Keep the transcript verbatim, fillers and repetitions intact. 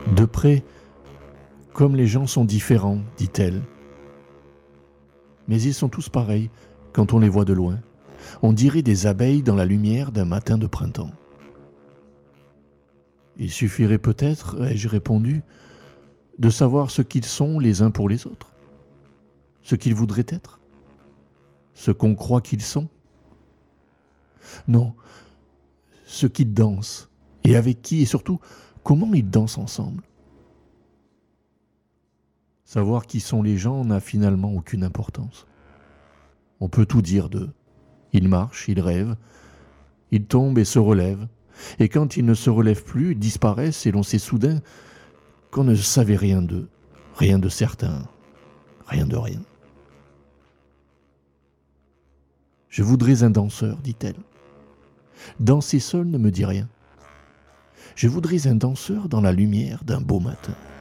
De près, comme les gens sont différents, dit-elle. Mais ils sont tous pareils quand on les voit de loin. On dirait des abeilles dans la lumière d'un matin de printemps. Il suffirait peut-être, ai-je répondu, de savoir ce qu'ils sont les uns pour les autres, ce qu'ils voudraient être, ce qu'on croit qu'ils sont. Non, ce qu'ils dansent, et avec qui, et surtout, comment ils dansent ensemble. Savoir qui sont les gens n'a finalement aucune importance. On peut tout dire d'eux. Ils marchent, ils rêvent, ils tombent et se relèvent, et quand ils ne se relèvent plus, ils disparaissent et l'on sait soudain qu'on ne savait rien d'eux, rien de certain, rien de rien. Je voudrais un danseur, dit-elle. Danser seul ne me dit rien. Je voudrais un danseur dans la lumière d'un beau matin.